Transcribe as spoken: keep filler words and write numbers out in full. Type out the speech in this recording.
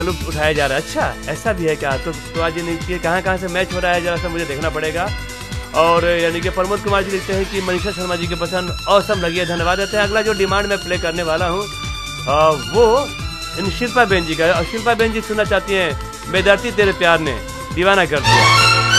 लुत्फ उठाया जा रहा है। अच्छा ऐसा भी है क्या? तो, तो आज यानी कि कहाँ कहाँ से मैच हो रहा है, जरा सा मुझे देखना पड़ेगा। और यानी कि प्रमोद कुमार जी लिखते हैं कि मनीषा शर्मा जी की पसंद औसम लगी है, धन्यवाद देते हैं। अगला जो डिमांड मैं प्ले करने वाला हूँ वो इन शिल्पा बेन जी का। और शिल्पा बेन जी सुनना चाहती हैं बेदर्दी तेरे प्यार ने दीवाना कर दिया।